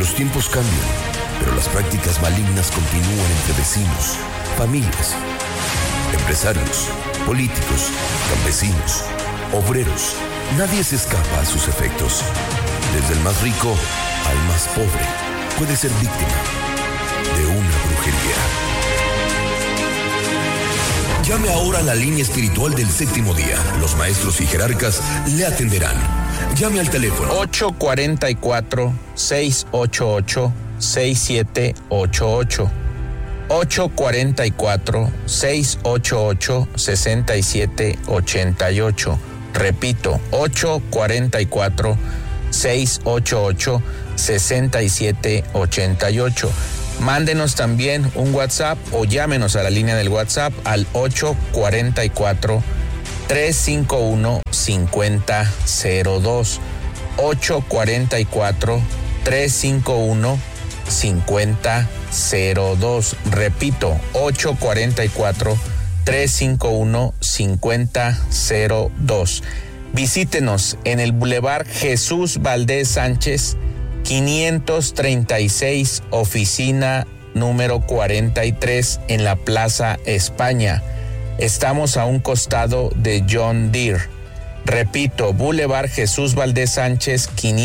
Los tiempos cambian, pero las prácticas malignas continúan entre vecinos, familias, empresarios, políticos, campesinos, obreros. Nadie se escapa a sus efectos. Desde el más rico al más pobre puede ser víctima de una brujería. Llame ahora a la línea espiritual del Séptimo Día. Los maestros y jerarcas le atenderán. Llame al teléfono 844-688-6788. 844-688-6788. Repito, 844-688-6788. Mándenos también un WhatsApp o llámenos a la línea del WhatsApp al 844-351-5002. 844-351-5002. Repito, 844-351-5002. Visítenos en el Boulevard Jesús Valdés Sánchez, 536, oficina número 43, en la Plaza España. Estamos a un costado de John Deere. Repito, Boulevard Jesús Valdés Sánchez,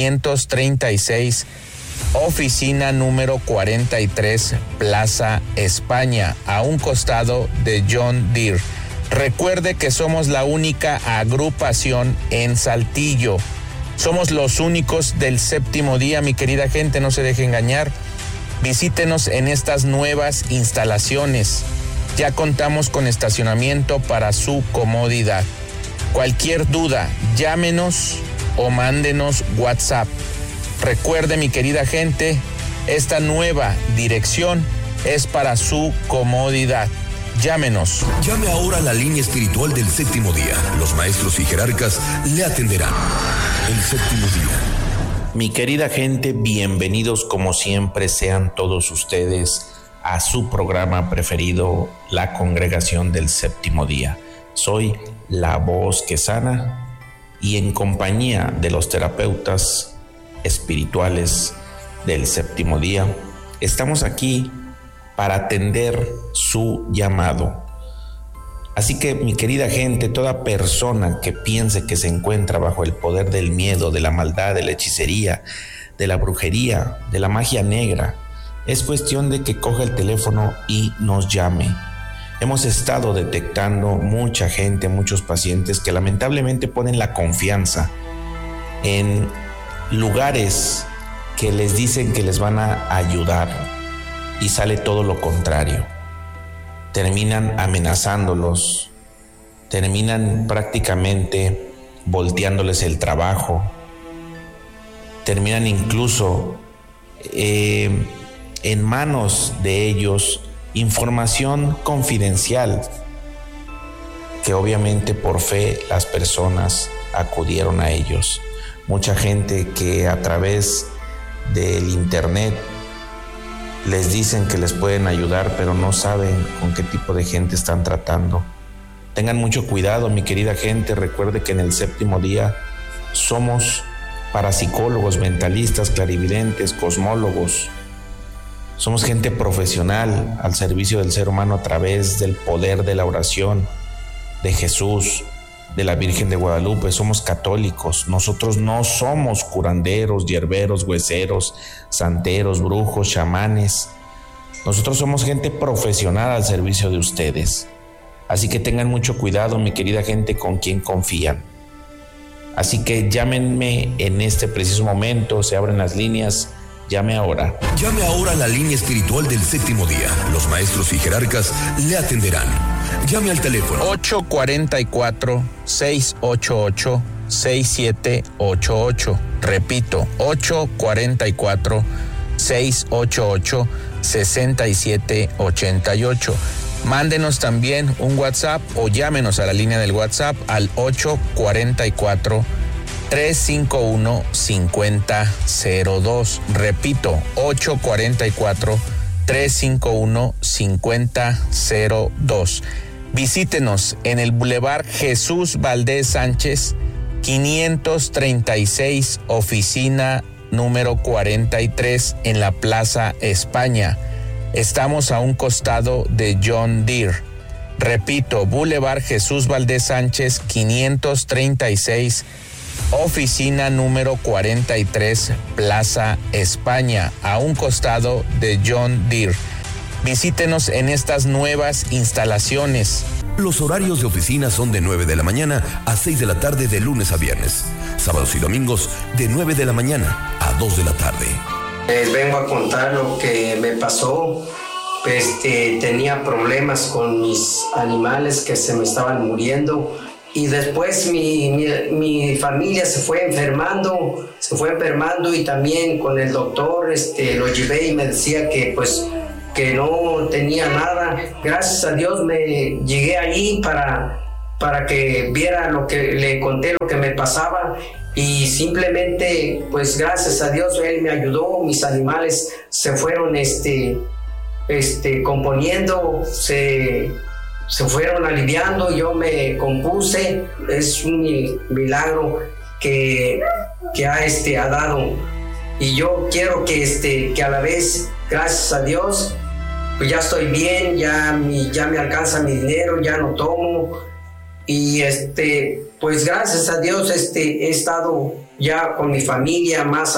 536, oficina número 43, Plaza España, a un costado de John Deere. Recuerde que somos la única agrupación en Saltillo. Somos los únicos del Séptimo Día, mi querida gente, no se deje engañar. Visítenos en estas nuevas instalaciones. Ya contamos con estacionamiento para su comodidad. Cualquier duda, llámenos o mándenos WhatsApp. Recuerde, mi querida gente, esta nueva dirección es para su comodidad. Llámenos. Llame ahora a la línea espiritual del Séptimo Día. Los maestros y jerarcas le atenderán. El Séptimo Día. Mi querida gente, bienvenidos como siempre sean todos ustedes a su programa preferido, La Congregación del Séptimo Día. Soy la voz que sana y en compañía de los terapeutas espirituales del Séptimo Día, estamos aquí para atender su llamado. Así que, mi querida gente, toda persona que piense que se encuentra bajo el poder del miedo, de la maldad, de la hechicería, de la brujería, de la magia negra, es cuestión de que coja el teléfono y nos llame. Hemos estado detectando mucha gente, muchos pacientes que lamentablemente ponen la confianza en lugares que les dicen que les van a ayudar y sale todo lo contrario. Terminan amenazándolos, terminan prácticamente volteándoles el trabajo, terminan incluso en manos de ellos información confidencial que obviamente por fe las personas acudieron a ellos. Mucha gente que a través del internet les dicen que les pueden ayudar, pero no saben con qué tipo de gente están tratando. Tengan mucho cuidado, mi querida gente. Recuerde que en el Séptimo Día somos parapsicólogos, mentalistas, clarividentes, cosmólogos. Somos gente profesional al servicio del ser humano a través del poder de la oración, de Jesús, de la Virgen de Guadalupe. Somos católicos. Nosotros no somos curanderos, hierberos, hueseros, santeros, brujos, chamanes. Nosotros somos gente profesional al servicio de ustedes. Así que tengan mucho cuidado, mi querida gente, con quien confían. Así que llámenme en este preciso momento. Se abren las líneas. Llame ahora. Llame ahora a la línea espiritual del Séptimo Día. Los maestros y jerarcas le atenderán. Llame al teléfono 844-688-6788. Repito, 844-688-6788. Mándenos también un WhatsApp o llámenos a la línea del WhatsApp al 844-351-5002. Repito, 844-351-5002. Visítenos en el Boulevard Jesús Valdés Sánchez, 536, oficina número 43 en la Plaza España. Estamos a un costado de John Deere. Repito, Boulevard Jesús Valdés Sánchez 536, oficina número 43, Plaza España, a un costado de John Deere. Visítenos en estas nuevas instalaciones. Los horarios de oficina son de 9 de la mañana a 6 de la tarde de lunes a viernes. Sábados y domingos de 9 de la mañana a 2 de la tarde. Les vengo a contar lo que me pasó. Tenía problemas con mis animales que se me estaban muriendo. Y después mi familia se fue enfermando y también con el doctor lo llevé y me decía que no tenía nada. Gracias a Dios me llegué allí para que viera lo que le conté, lo que me pasaba, y simplemente pues gracias a Dios él me ayudó. Mis animales se fueron componiendo, se fueron aliviando, yo me compuse. Es un milagro que ha dado, y yo quiero que a la vez, gracias a Dios, pues ya estoy bien, ya me alcanza mi dinero, ya no tomo, y pues gracias a Dios he estado ya con mi familia más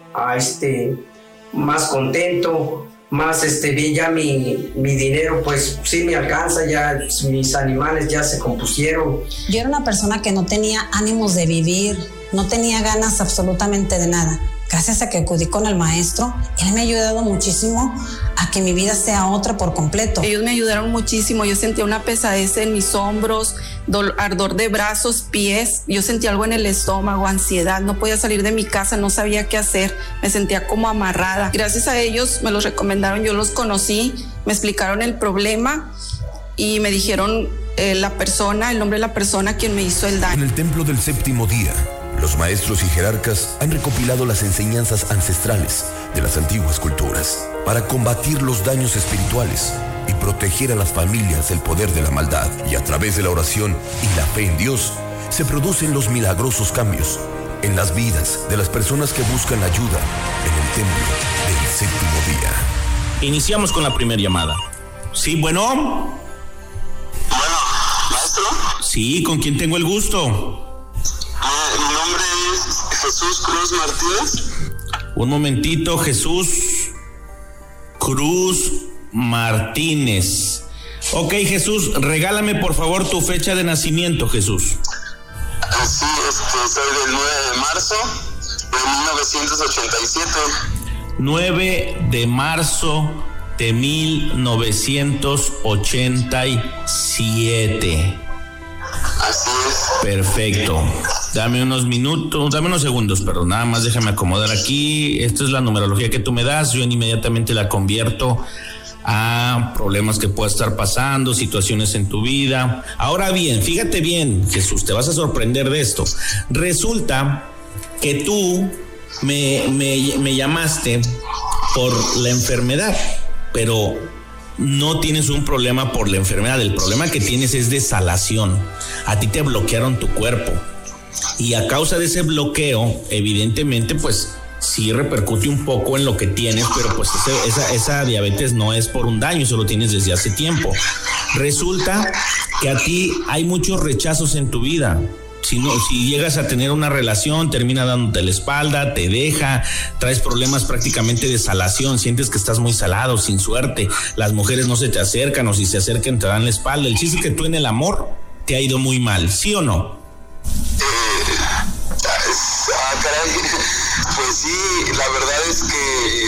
más contento, más bien. Ya mi dinero pues sí me alcanza, ya mis animales ya se compusieron. Yo era una persona que no tenía ánimos de vivir, no tenía ganas absolutamente de nada. Gracias a que acudí con el maestro, él me ha ayudado muchísimo a que mi vida sea otra por completo. Ellos me ayudaron muchísimo. Yo sentía una pesadez en mis hombros, ardor de brazos, pies. Yo sentía algo en el estómago, ansiedad. No podía salir de mi casa, no sabía qué hacer. Me sentía como amarrada. Gracias a ellos me los recomendaron, yo los conocí, me explicaron el problema y me dijeron el nombre de la persona quien me hizo el daño. En el templo del séptimo día, los maestros y jerarcas han recopilado las enseñanzas ancestrales de las antiguas culturas para combatir los daños espirituales y proteger a las familias del poder de la maldad. Y a través de la oración y la fe en Dios, se producen los milagrosos cambios en las vidas de las personas que buscan ayuda en el templo del séptimo día. Iniciamos con la primera llamada. Sí, bueno. Bueno, maestro. Sí, ¿con quién tengo el gusto? Mi nombre es Jesús Cruz Martínez. Un momentito, Jesús Cruz Martínez. Ok, Jesús, regálame por favor tu fecha de nacimiento, Jesús. Sí, soy del 9 de marzo de 1987. 9 de marzo de 1987. Así es. Perfecto. Dame unos segundos, perdón, nada más déjame acomodar aquí. Esta es la numerología que tú me das, yo inmediatamente la convierto a problemas que pueda estar pasando, situaciones en tu vida. Ahora bien, fíjate bien, Jesús, te vas a sorprender de esto. Resulta que tú me llamaste por la enfermedad, pero no tienes un problema por la enfermedad. El problema que tienes es de salación. A ti te bloquearon tu cuerpo y a causa de ese bloqueo, evidentemente, pues sí repercute un poco en lo que tienes, pero pues esa diabetes no es por un daño, eso lo tienes desde hace tiempo. Resulta que a ti hay muchos rechazos en tu vida. Si llegas a tener una relación, termina dándote la espalda, te deja, traes problemas prácticamente de salación, sientes que estás muy salado, sin suerte, las mujeres no se te acercan, o si se acercan te dan la espalda. El chiste es que tú en el amor te ha ido muy mal, ¿sí o no? Caray, pues sí, la verdad es que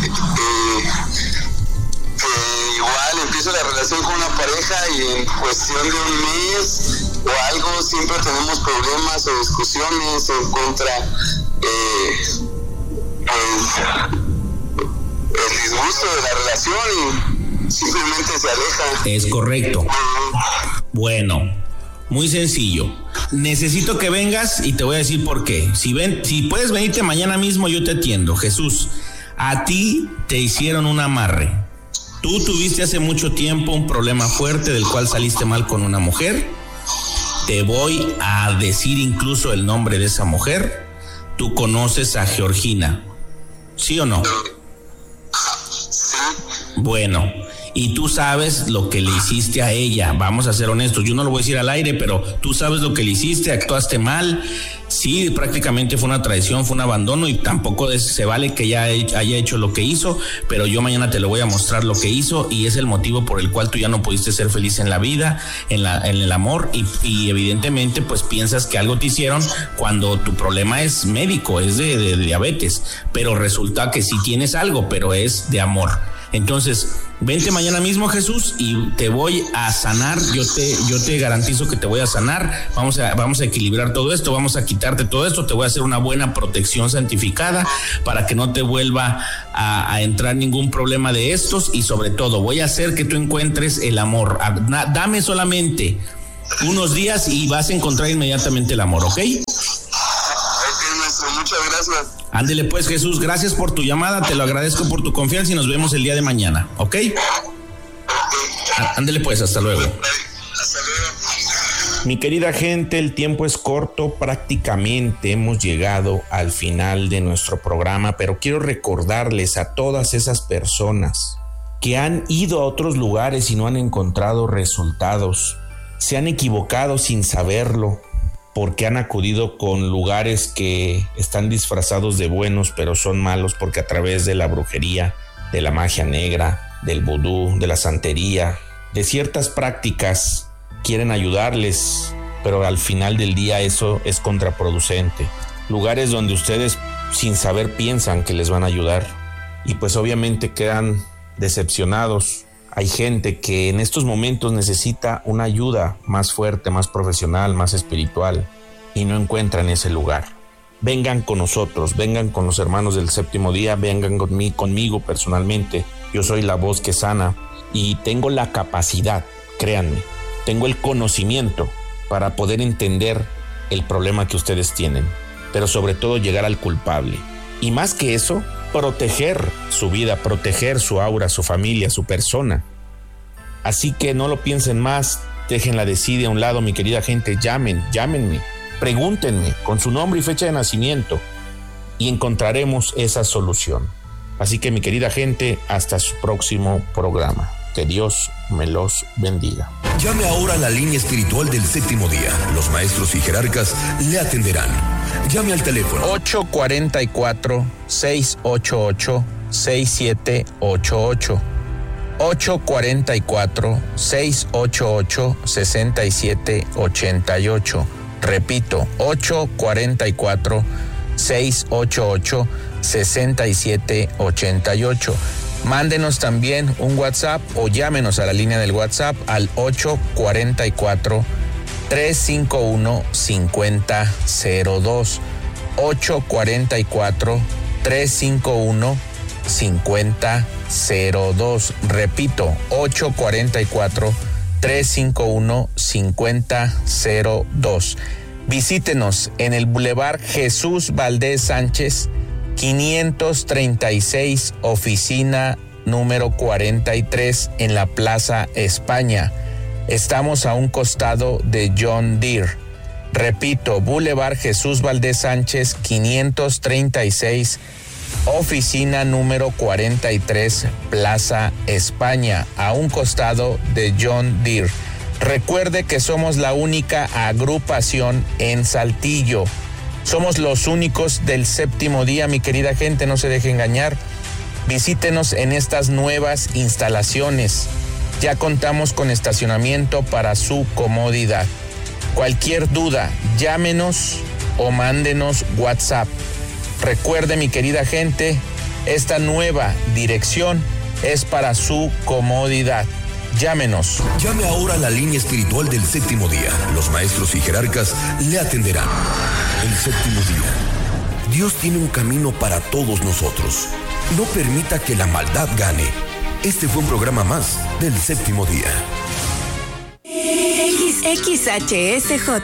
igual empiezo la relación con una pareja y en cuestión de un mes o algo siempre tenemos problemas o discusiones en contra el disgusto de la relación y simplemente se aleja. Es correcto. Bueno, muy sencillo. Necesito que vengas y te voy a decir por qué. Si puedes venirte mañana mismo, yo te atiendo. Jesús, a ti te hicieron un amarre. Tú tuviste hace mucho tiempo un problema fuerte del cual saliste mal con una mujer. Te voy a decir incluso el nombre de esa mujer. Tú conoces a Georgina. ¿sí o no? Sí. Bueno, y tú sabes lo que le hiciste a ella, vamos a ser honestos, yo no lo voy a decir al aire, pero tú sabes lo que le hiciste, actuaste mal, sí, prácticamente fue una traición, fue un abandono y tampoco se vale que ella haya hecho lo que hizo, pero yo mañana te lo voy a mostrar lo que hizo y es el motivo por el cual tú ya no pudiste ser feliz en la vida, en el amor y evidentemente pues piensas que algo te hicieron cuando tu problema es médico, es de diabetes, pero resulta que sí tienes algo, pero es de amor. Entonces, vente mañana mismo, Jesús, y te voy a sanar. Yo te garantizo que te voy a sanar. Vamos a equilibrar todo esto, vamos a quitarte todo esto. Te voy a hacer una buena protección santificada para que no te vuelva a entrar ningún problema de estos y sobre todo voy a hacer que tú encuentres el amor. Dame solamente unos días y vas a encontrar inmediatamente el amor, ¿ok? Muchas gracias. Ándele pues, Jesús, gracias por tu llamada, te lo agradezco por tu confianza y nos vemos el día de mañana, ¿ok? Ándele pues, hasta luego. Hasta luego. Mi querida gente, el tiempo es corto, prácticamente hemos llegado al final de nuestro programa, pero quiero recordarles a todas esas personas que han ido a otros lugares y no han encontrado resultados, se han equivocado sin saberlo, porque han acudido con lugares que están disfrazados de buenos, pero son malos porque a través de la brujería, de la magia negra, del vudú, de la santería, de ciertas prácticas quieren ayudarles, pero al final del día eso es contraproducente. Lugares donde ustedes sin saber piensan que les van a ayudar y pues obviamente quedan decepcionados. Hay gente que en estos momentos necesita una ayuda más fuerte, más profesional, más espiritual y no encuentran ese lugar. Vengan con nosotros, vengan con los hermanos del Séptimo Día, vengan conmigo personalmente. Yo soy la voz que sana y tengo la capacidad, créanme, tengo el conocimiento para poder entender el problema que ustedes tienen, pero sobre todo llegar al culpable. Y más que eso, proteger su vida, proteger su aura, su familia, su persona. Así que no lo piensen más, dejen la desidia a un lado, mi querida gente, llámenme, pregúntenme con su nombre y fecha de nacimiento y encontraremos esa solución. Así que mi querida gente, hasta su próximo programa. Que Dios me los bendiga. Llame ahora a la línea espiritual del Séptimo Día. Los maestros y jerarcas le atenderán. Llame al teléfono 844-688-6788. 844-688-6788. Repito, 844-688-6788. Mándenos también un WhatsApp o llámenos a la línea del WhatsApp al 844-351-5002. 844-351-5002. Repito, 844-351-5002. Visítenos en el Boulevard Jesús Valdés Sánchez, 536, oficina número 43 en la Plaza España. Estamos a un costado de John Deere. Repito, Boulevard Jesús Valdés Sánchez, 536, oficina número 43, Plaza España, a un costado de John Deere. Recuerde que somos la única agrupación en Saltillo. Somos los únicos del Séptimo Día, mi querida gente, no se deje engañar. Visítenos en estas nuevas instalaciones. Ya contamos con estacionamiento para su comodidad. Cualquier duda, llámenos o mándenos WhatsApp. Recuerde, mi querida gente, esta nueva dirección es para su comodidad. Llámenos. Llame ahora a la línea espiritual del Séptimo Día. Los maestros y jerarcas le atenderán. El Séptimo Día. Dios tiene un camino para todos nosotros. No permita que la maldad gane. Este fue un programa más del Séptimo Día. XHSJ